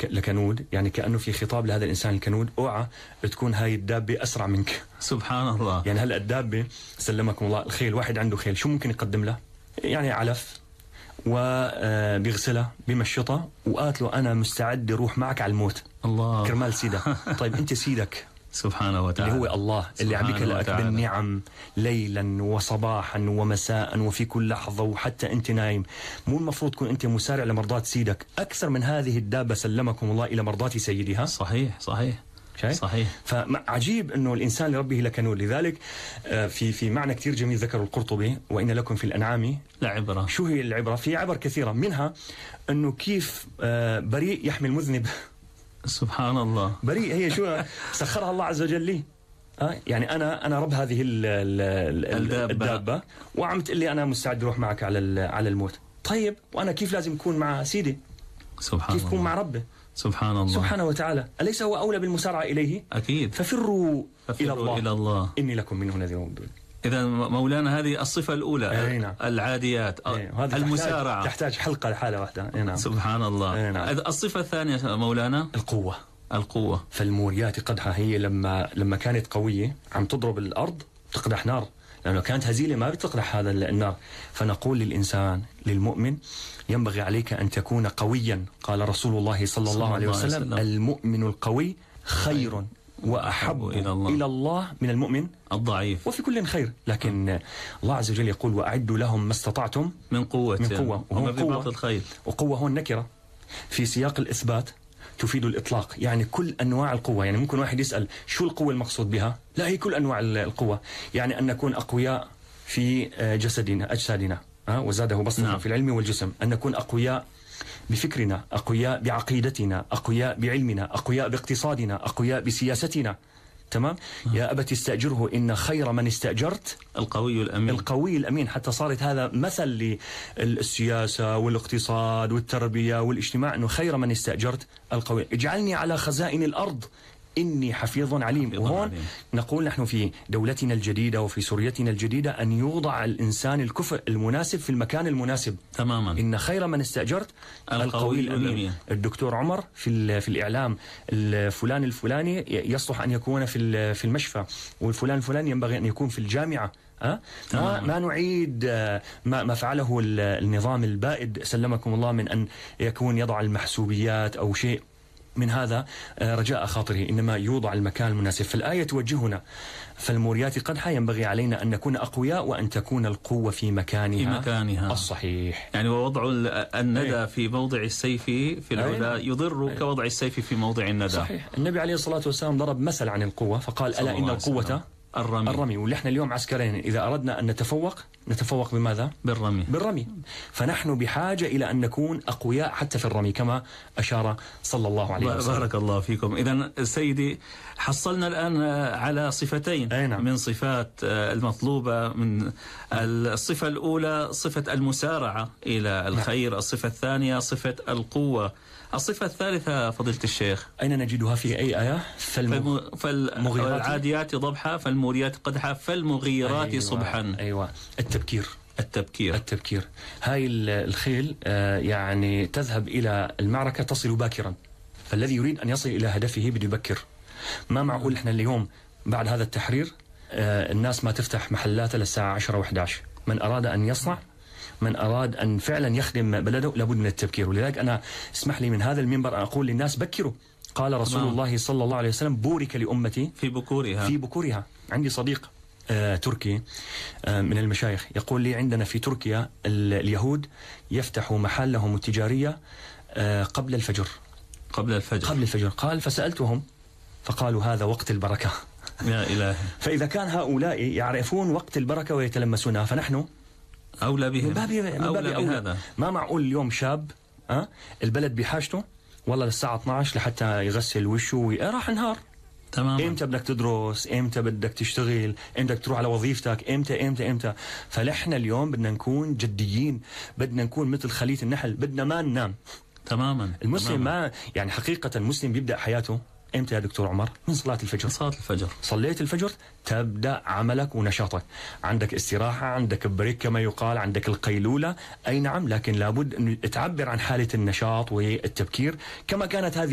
لكنود، يعني كأنه في خطاب لهذا الإنسان الكنود: اوعى تكون هاي الدابة أسرع منك. سبحان الله. يعني هلأ الدابة سلمكم الله، الخيل، واحد عنده خيل شو ممكن يقدم له؟ يعني علف، وبيغسلها بمشطها وقالت له أنا مستعد أروح معك على الموت الله كرمال سيدك. طيب أنت سيدك سبحانه وتعالى اللي هو الله اللي عم بيكلأك بالنعم ليلا وصباحا ومساء وفي كل لحظة، وحتى أنت نايم، مو المفروض تكون أنت مسارع لمرضات سيدك أكثر من هذه الدابة سلمكم الله إلى مرضات سيدها؟ صحيح صحيح صحيح. فعجيب أنه الإنسان لربه لكنود. لذلك في معنى كتير جميل ذكر القرطبي: وإن لكم في الأنعام لعبرة. شو هي العبرة؟ في عبر كثيرة، منها أنه كيف بريء يحمي المذنب. سبحان الله. بريء هي شو سخرها الله عز وجل لي. يعني أنا رب هذه الدابة وعم تقول لي أنا مستعد أروح معك على الموت. طيب وأنا كيف لازم أكون مع سيدي؟ سبحان كيف أكون مع ربه سبحان الله سبحانه وتعالى؟ أليس هو أولى بالمسارعة إليه؟ أكيد. ففروا إلى الله إني لكم منه نذير مبين. إذا مولانا هذه الصفة الأولى. نعم. العاديات. المسارعة تحتاج حلقة لحالة واحدة. نعم. سبحان الله. نعم. الصفة الثانية مولانا القوة. فالموريات قدحها، هي لما كانت قوية عم تضرب الأرض تقدح نار، لأنه كانت هزيلة ما بتقدح هذا النار. فنقول للإنسان للمؤمن: ينبغي عليك أن تكون قويا. قال رسول الله صلى الله عليه وسلم: المؤمن القوي خير وأحب إلى الله من المؤمن الضعيف، وفي كل خير. لكن الله عز وجل يقول: وأعدوا لهم ما استطعتم من قوة. وهو قوة الخير. وقوة هون نكرة في سياق الإثبات تفيد الإطلاق، يعني كل أنواع القوة. يعني ممكن واحد يسأل شو القوة المقصود بها؟ لا، هي كل أنواع القوة. يعني أن نكون أقوياء في أجسادنا، وزاده بسطة. نعم. في العلم والجسم، أن نكون أقوياء بفكرنا، أقوياء بعقيدتنا، أقوياء بعلمنا، أقوياء باقتصادنا، أقوياء بسياستنا. تمام. يا أبت استأجره إن خير من استأجرت القوي الأمين. حتى صارت هذا مثل للسياسة والاقتصاد والتربية والاجتماع، أنه خير من استأجرت القوي. اجعلني على خزائن الأرض إني حفيظ عليم. وهون نقول نحن في دولتنا الجديدة وفي سوريتنا الجديدة أن يوضع الإنسان الكفء المناسب في المكان المناسب تماما. إن خير من استأجرت القوي الأمين. الدكتور عمر في الإعلام: الفلان الفلاني يصلح أن يكون في المشفى، والفلان الفلاني ينبغي أن يكون في الجامعة. ما نعيد ما فعله النظام البائد سلمكم الله من أن يكون يضع المحسوبيات أو شيء من هذا رجاء خاطره، إنما يوضع المكان المناسب. فالآية توجهنا: فالموريات قدحا ينبغي علينا أن نكون أقوياء وأن تكون القوة في مكانها الصحيح. يعني ووضع الندى في موضع السيف في العلا يضر كوضع السيف في موضع الندى. صحيح. النبي عليه الصلاة والسلام ضرب مثل عن القوة فقال: ألا إن القوة الرمي. واللي احنا اليوم عسكريين إذا أردنا أن نتفوق بماذا؟ بالرمي. فنحن بحاجة إلى أن نكون أقوياء حتى في الرمي كما أشار صلى الله عليه وسلم. بارك الله فيكم. إذن سيدي حصلنا الآن على صفتين من صفات المطلوبة. من الصفة الأولى صفة المسارعة إلى الخير، الصفة الثانية صفة القوة. الصفة الثالثة فضيلة الشيخ أين نجدها في أي آية؟ فالعاديات ضبحا فالموريات قدحا فالمغيرات صبحا. أيوة. التبكير. هاي الخيل يعني تذهب إلى المعركة تصل باكرا، فالذي يريد أن يصل إلى هدفه بده يبكر. ما معقول إحنا اليوم بعد هذا التحرير الناس ما تفتح محلاتها للساعة 10 و11. من أراد أن يصنع، من أراد أن فعلا يخدم بلده، لابد من التبكير. ولذلك أنا اسمح لي من هذا المنبر أن أقول للناس: بكروا. قال رسول الله صلى الله عليه وسلم: بورك لأمتي في بكورها. عندي صديق تركي من المشايخ يقول لي: عندنا في تركيا اليهود يفتحوا محلهم التجارية قبل الفجر. قال: فسألتهم فقالوا: هذا وقت البركة. يا إلهي. فإذا كان هؤلاء يعرفون وقت البركة ويتلمسونها، فنحن أولى بهم. من باب أولى. ما معقول اليوم شاب البلد بحاجته والله للساعة 12 لحتى يغسل وشه راح نهار. تمام. إمتى بدك تدرس؟ إمتى بدك تشتغل؟ إمتى بدك تروح على وظيفتك؟ إمتى؟ فنحن اليوم بدنا نكون جديين، بدنا نكون مثل خلية النحل، بدنا ما ننام. تماما. المسلم ما يعني حقيقة المسلم بيبدأ حياته إمتى يا دكتور عمر؟ من صلاة الفجر. صليت الفجر تبدأ عملك ونشاطك. عندك استراحة، عندك بريك كما يقال، عندك القيلولة. أي نعم، لكن لابد أن تعبر عن حالة النشاط والتبكير كما كانت هذه